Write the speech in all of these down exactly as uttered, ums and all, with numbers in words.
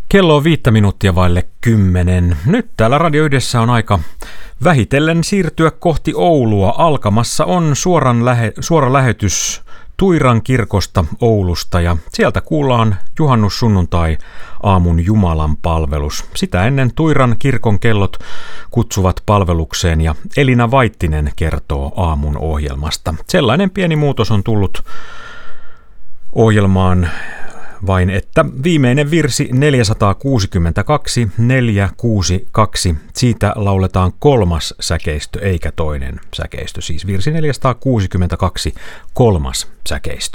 Kello on viittä minuuttia vaille kymmenen. Nyt täällä Radio Yhdessä on aika vähitellen siirtyä kohti Oulua. Alkamassa on suoran lähe, suora lähetys Tuiran kirkosta Oulusta ja sieltä kuullaan juhannussunnuntai aamun Jumalan palvelus. Sitä ennen Tuiran kirkon kellot kutsuvat palvelukseen ja Elina Vaittinen kertoo aamun ohjelmasta. Sellainen pieni muutos on tullut ohjelmaan vain, että viimeinen virsi neljäsataakuusikymmentäkaksi, neljäsataakuusikymmentäkaksi, siitä lauletaan kolmas säkeistö eikä toinen säkeistö, siis virsi neljäsataakuusikymmentäkaksi, kolmas säkeistö.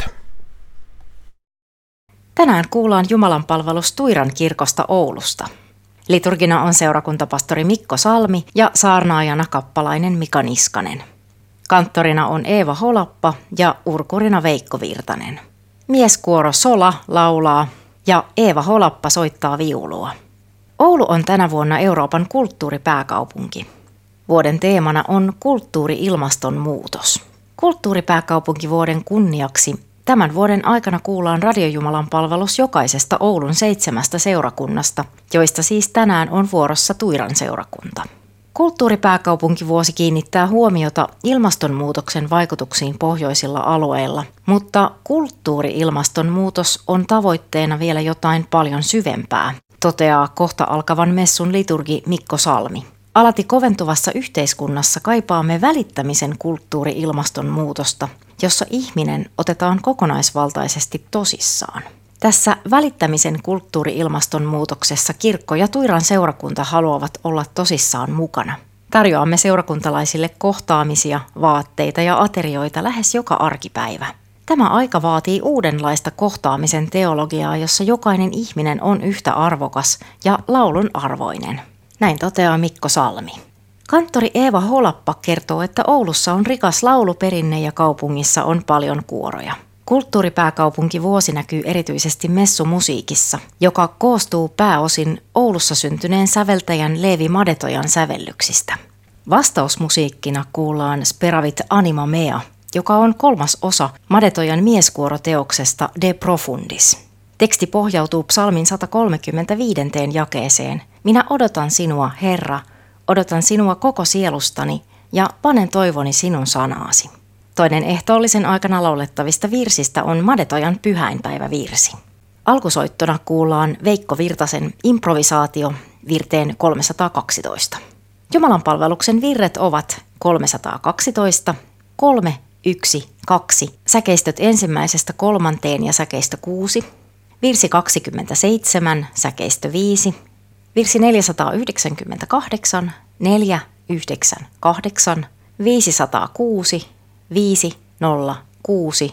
Tänään kuullaan Jumalan palvelus Tuiran kirkosta Oulusta. Liturgina on seurakuntapastori Mikko Salmi ja saarnaajana kappalainen Mika Niskanen. Kanttorina on Eeva Holappa ja urkurina Veikko Virtanen. Mieskuoro Sola laulaa ja Eeva Holappa soittaa viulua. Oulu on tänä vuonna Euroopan kulttuuripääkaupunki. Vuoden teemana on kulttuuri-ilmastonmuutos. Kulttuuripääkaupunkivuoden kunniaksi tämän vuoden aikana kuullaan radiojumalan palvelus jokaisesta Oulun seitsemästä seurakunnasta, joista siis tänään on vuorossa Tuiran seurakunta. Kulttuuripääkaupunkivuosi kiinnittää huomiota ilmastonmuutoksen vaikutuksiin pohjoisilla alueilla, mutta kulttuuri-ilmastonmuutos on tavoitteena vielä jotain paljon syvempää, toteaa kohta alkavan messun liturgi Mikko Salmi. Alati koventuvassa yhteiskunnassa kaipaamme välittämisen kulttuuri-ilmastonmuutosta, jossa ihminen otetaan kokonaisvaltaisesti tosissaan. Tässä välittämisen kulttuuri-ilmastonmuutoksessa kirkko ja Tuiran seurakunta haluavat olla tosissaan mukana. Tarjoamme seurakuntalaisille kohtaamisia, vaatteita ja aterioita lähes joka arkipäivä. Tämä aika vaatii uudenlaista kohtaamisen teologiaa, jossa jokainen ihminen on yhtä arvokas ja laulun arvoinen. Näin toteaa Mikko Salmi. Kanttori Eeva Holappa kertoo, että Oulussa on rikas lauluperinne ja kaupungissa on paljon kuoroja. Kulttuuripääkaupunkivuosi näkyy erityisesti messumusiikissa, joka koostuu pääosin Oulussa syntyneen säveltäjän Leevi Madetojan sävellyksistä. Vastausmusiikkina kuullaan Speravit Anima Mea, joka on kolmas osa Madetojan mieskuoroteoksesta De Profundis. Teksti pohjautuu psalmin sata kolmekymmentäviisi jakeeseen. Minä odotan sinua, Herra, odotan sinua koko sielustani ja panen toivoni sinun sanaasi. Toinen ehtoollisen aikana laulettavista virsistä on Madetojan pyhäinpäivävirsi. Alkusoittona kuullaan Veikko Virtasen improvisaatio virteen kolmesataakaksitoista. Jumalan palveluksen virret ovat kolmesataakaksitoista, kolme, yksi, kaksi, säkeistöt ensimmäisestä kolmanteen ja säkeistö kuusi, virsi kaksikymmentäseitsemän, säkeistö viisi, virsi neljäsataayhdeksänkymmentäkahdeksan, neljä, yhdeksän, kahdeksan, viisisataakuusi, viisi, nolla, kuusi,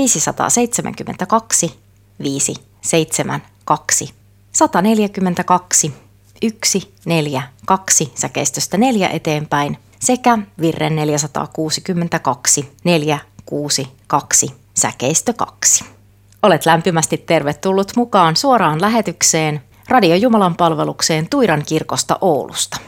viisisataaseitsemänkymmentäkaksi, viisi, seitsemän, kaksi, sata neljäkymmentäkaksi, yksi, neljä, kaksi, säkeistöstä neljä eteenpäin sekä virren neljäsataakuusikymmentäkaksi, neljä, kuusi, kaksi, säkeistö kaksi. Olet lämpimästi tervetullut mukaan suoraan lähetykseen Radio Jumalan palvelukseen Tuiran kirkosta Oulusta.